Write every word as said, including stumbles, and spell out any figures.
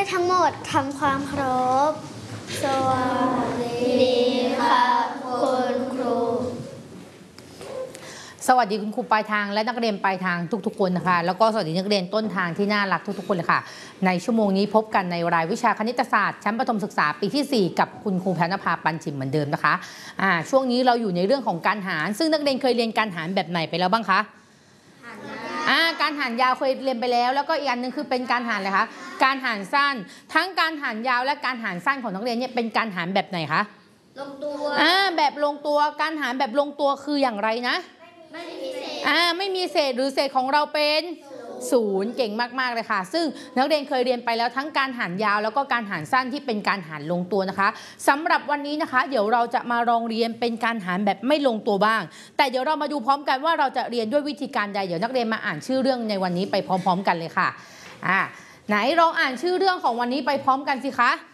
ยทั้งหมดทำความเคารพสวัสดีค่ะคุณครูสวัสดีคุณครูปลายทางและนักเรียนปลายทางทุกๆคนนะคะแล้วก็สวัสดีนักเรียนต้นทางที่น่ารักทุกๆคนเลยค่ะในชั่วโมงนี้พบกันในรายวิชาคณิตศาสตร์ชั้นประถมศึกษาปีที่สี่กับคุณครูแพรณภาปันฉิมเหมือนเดิมนะคะอ่าช่วงนี้เราอยู่ในเรื่องของการหารซึ่งนักเรียนเคยเรียนการหารแบบไหนไปแล้วบ้างคะอ่าการหารยาวเคยเรียนไปแล้วแล้วก็อีกอันนึงคือเป็นการหารอะไรคะการหารสั้นทั้งการหารยาวและการหารสั้นของนักเรียนเนี่ยเป็นการหารแบบไหนคะลงตัวอ่าแบบลงตัวการหารแบบลงตัวคืออย่างไรนะไม่มีเศษอ่าไม่มีเศษหรือเศษของเราเป็นศูนย์เก่งมากๆเลยค่ะซึ่งนักเรียนเคยเรียนไปแล้วทั้งการหารยาวแล้วก็การหารสั้นที่เป็นการหารลงตัวนะคะสำหรับวันนี้นะคะเดี๋ยวเราจะมาลองเรียนเป็นการหารแบบไม่ลงตัวบ้างแต่เดี๋ยวเรามาดูพร้อมกันว่าเราจะเรียนด้วยวิธีการใดเดี๋ยวนักเรียนมาอ่านชื่อเรื่องในวันนี้ไปพร้อมๆกันเลยค่ะอ่าไหนลองอ่านชื่อเรื่องของวันนี้ไปพร้อมกันสิคะ